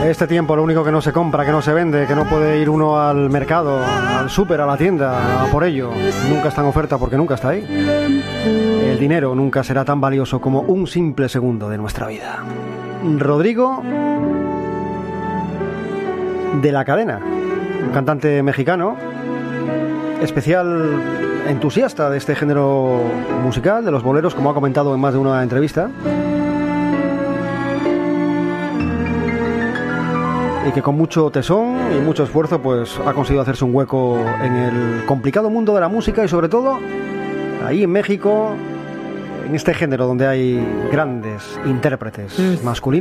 Este tiempo lo único que no se compra, que no se vende, que no puede ir uno al mercado, al súper, a la tienda, a por ello, nunca está en oferta porque nunca está ahí. El dinero nunca será tan valioso como un simple segundo de nuestra vida. Rodrigo de la Cadena, un cantante mexicano, especial entusiasta de este género musical, de los boleros, como ha comentado en más de una entrevista, y que con mucho tesón y mucho esfuerzo pues ha conseguido hacerse un hueco en el complicado mundo de la música y sobre todo ahí en México, en este género donde hay grandes intérpretes masculinos.